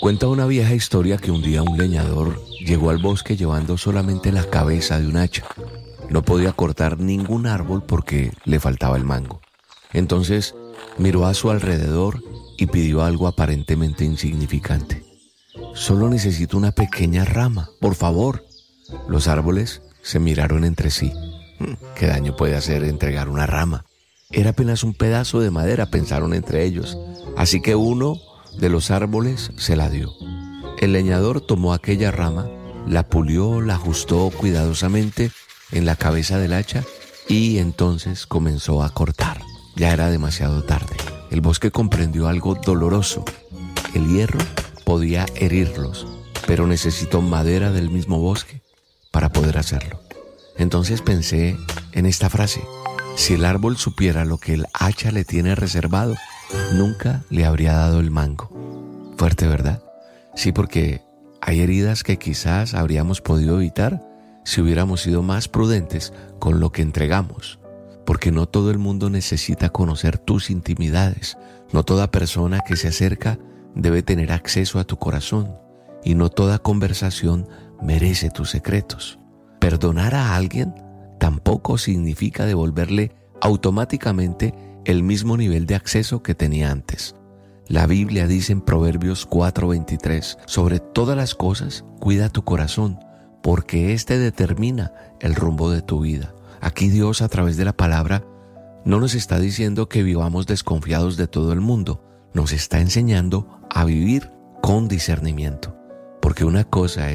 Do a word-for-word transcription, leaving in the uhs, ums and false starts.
Cuenta una vieja historia que un día un leñador llegó al bosque llevando solamente la cabeza de un hacha. No podía cortar ningún árbol porque le faltaba el mango. Entonces miró a su alrededor y pidió algo aparentemente insignificante. Solo necesito una pequeña rama, por favor. Los árboles se miraron entre sí. ¿Qué daño puede hacer entregar una rama? Era apenas un pedazo de madera, pensaron entre ellos. Así que uno de los árboles se la dio. El leñador tomó aquella rama, la pulió, la ajustó cuidadosamente en la cabeza del hacha y entonces comenzó a cortar. Ya era demasiado tarde. El bosque comprendió algo doloroso. El hierro podía herirlos, pero necesitó madera del mismo bosque para poder hacerlo. Entonces pensé en esta frase: si el árbol supiera lo que el hacha le tiene reservado, nunca le habría dado el mango. Fuerte, ¿verdad? Sí, porque hay heridas que quizás habríamos podido evitar si hubiéramos sido más prudentes con lo que entregamos. Porque no todo el mundo necesita conocer tus intimidades. No toda persona que se acerca debe tener acceso a tu corazón. Y no toda conversación merece tus secretos. Perdonar a alguien tampoco significa devolverle automáticamente el mismo nivel de acceso que tenía antes. La Biblia dice en Proverbios cuatro veintitrés: sobre todas las cosas, cuida tu corazón, porque éste determina el rumbo de tu vida. Aquí Dios, a través de la palabra, no nos está diciendo que vivamos desconfiados de todo el mundo. Nos está enseñando a vivir con discernimiento. Porque una cosa